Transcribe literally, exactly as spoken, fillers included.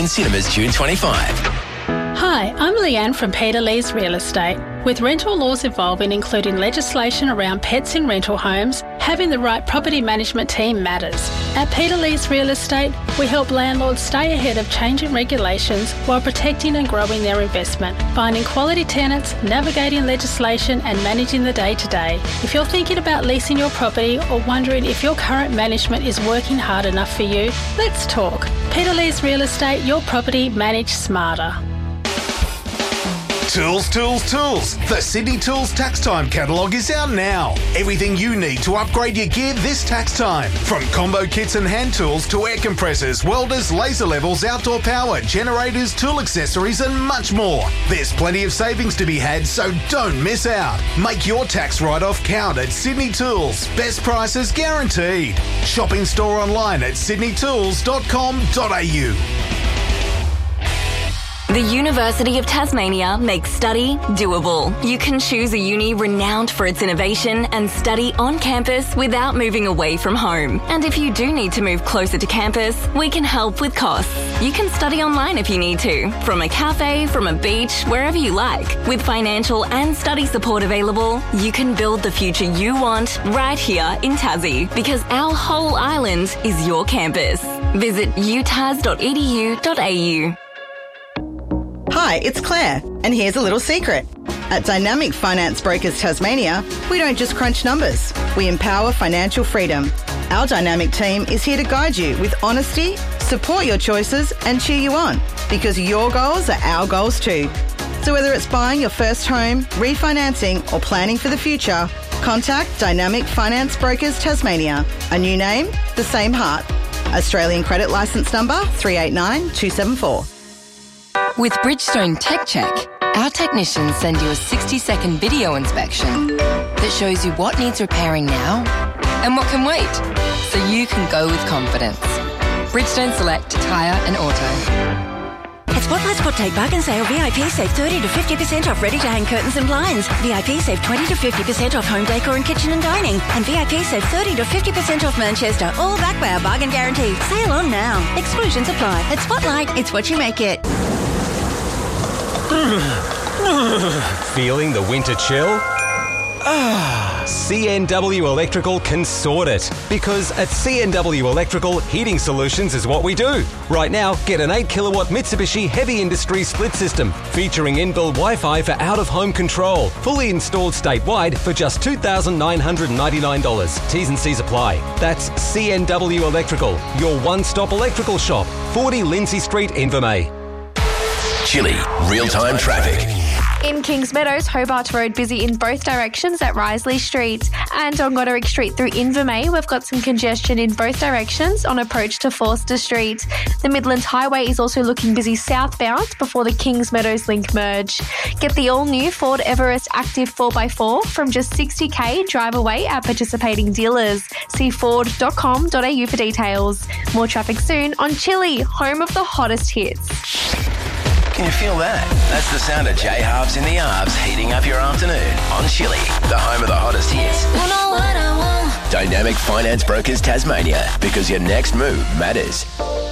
in cinemas June twenty-fifth. Hi, I'm Leanne from Peter Lee's Real Estate. With rental laws evolving, including legislation around pets in rental homes, having the right property management team matters. At Peter Lee's Real Estate, we help landlords stay ahead of changing regulations while protecting and growing their investment, finding quality tenants, navigating legislation and managing the day-to-day. If you're thinking about leasing your property or wondering if your current management is working hard enough for you, let's talk. Peter Lee's Real Estate, your property managed smarter. Tools, tools, tools. The Sydney Tools Tax Time catalogue is out now. Everything you need to upgrade your gear this tax time. From combo kits and hand tools to air compressors, welders, laser levels, outdoor power, generators, tool accessories and much more. There's plenty of savings to be had, so don't miss out. Make your tax write-off count at Sydney Tools. Best prices guaranteed. Shop in store online at sydney tools dot com dot a u. The University of Tasmania makes study doable. You can choose a uni renowned for its innovation and study on campus without moving away from home. And if you do need to move closer to campus, we can help with costs. You can study online if you need to, from a cafe, from a beach, wherever you like. With financial and study support available, you can build the future you want right here in Tassie, because our whole island is your campus. Visit u tas dot e d u dot a u. Hi, it's Claire, and here's a little secret. At Dynamic Finance Brokers Tasmania, we don't just crunch numbers, we empower financial freedom. Our dynamic team is here to guide you with honesty, support your choices and cheer you on, because your goals are our goals too. So whether it's buying your first home, refinancing or planning for the future, contact Dynamic Finance Brokers Tasmania. A new name, the same heart. Australian credit licence number three eight nine two seven four. With Bridgestone Tech Check, our technicians send you a sixty second video inspection that shows you what needs repairing now and what can wait, so you can go with confidence. Bridgestone Select Tyre and Auto. At Spotlight Spot Take Bargain Sale, V I P save thirty to fifty percent off ready-to-hang curtains and blinds. V I P save twenty to fifty percent off home decor and kitchen and dining. And V I P save thirty to fifty percent off Manchester, all backed by our bargain guarantee. Sale on now. Exclusions apply. At Spotlight, it's what you make it. Feeling the winter chill? Ah, C N W Electrical can sort it. Because at C N W Electrical, heating solutions is what we do. Right now, get an eight kilowatt Mitsubishi Heavy Industry split system featuring inbuilt Wi-Fi for out-of-home control. Fully installed statewide for just two thousand nine hundred ninety-nine dollars. T's and C's apply. That's C N W Electrical, your one-stop electrical shop. forty Lindsay Street, Invermay. Chilly real-time traffic. In Kings Meadows, Hobart Road busy in both directions at Risley Street. And on Goderic Street through Invermay, we've got some congestion in both directions on approach to Forster Street. The Midlands Highway is also looking busy southbound before the Kings Meadows link merge. Get the all-new Ford Everest Active four by four from just sixty k drive away at participating dealers. See ford dot com dot a u for details. More traffic soon on Chilly, home of the hottest hits. Can you feel that? That's the sound of J Halves in the Arbs heating up your afternoon on Chilly, the home of the hottest hits. You know what I want. Dynamic Finance Brokers Tasmania, because your next move matters.